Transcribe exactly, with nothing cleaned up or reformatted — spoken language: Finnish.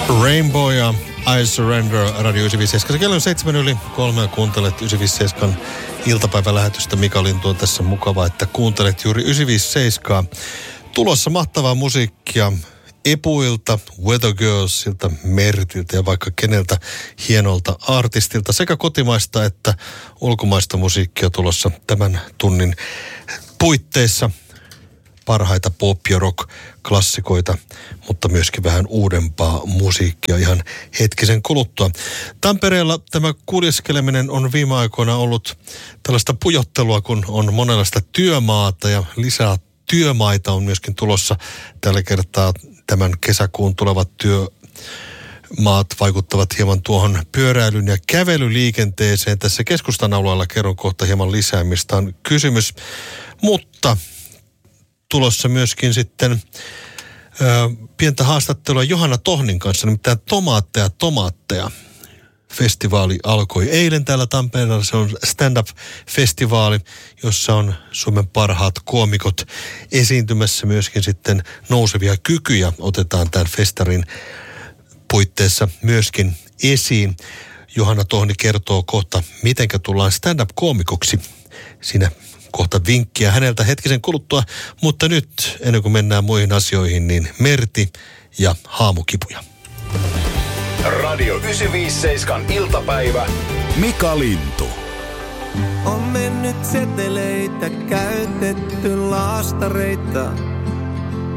Rainbow ja I Surrender Radio yhdeksänsataaviisikymmentäseitsemän. Kello on seitsemän yli kolme ja kuuntelet yhdeksänsataaviisikymmentäseitsemän iltapäivälähetystä. Mika Lintu on tässä mukava, että kuuntelet juuri yhdeksänsataaviisikymmentäseitsemän. Tulossa mahtavaa musiikkia Epuilta, Weather Girlsilta, Mertiltä ja vaikka keneltä hienolta artistilta. Sekä kotimaista että ulkomaista musiikkia tulossa tämän tunnin puitteissa. Parhaita pop- ja rock-klassikoita, mutta myöskin vähän uudempaa musiikkia ihan hetkisen kuluttua. Tampereella tämä kuljeskeleminen on viime aikoina ollut tällaista pujottelua, kun on monenlaista työmaata ja lisää työmaita on myöskin tulossa. Tällä kertaa tämän kesäkuun tulevat työmaat vaikuttavat hieman tuohon pyöräilyn ja kävelyliikenteeseen. Tässä keskustan alueella kerron kohta hieman lisää, mistä on kysymys, mutta tulossa myöskin sitten ö, pientä haastattelua Johanna Tohnin kanssa, nimittäin Tomaatteja, tomaatteja. Festivaali alkoi eilen täällä Tampereella. Se on stand-up-festivaali, jossa on Suomen parhaat koomikot esiintymässä. Myöskin sitten nousevia kykyjä otetaan tämän festarin puitteissa myöskin esiin. Johanna Tohni kertoo kohta, mitenkä tullaan stand-up-koomikoksi. Siinä kohta vinkkiä häneltä hetkisen kuluttua, mutta nyt ennen kuin mennään muihin asioihin, niin Merti ja haamukipuja. Radio yhdeksänsataaviisikymmentäseitsemän iltapäivä. Mika Lintu. On mennyt seteleitä, käytetty laastareita.